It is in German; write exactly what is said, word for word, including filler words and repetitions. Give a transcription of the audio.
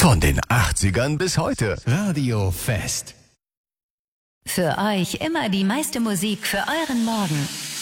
Von den achtzigern bis heute. Radio Fest. Für euch immer die meiste Musik für euren Morgen.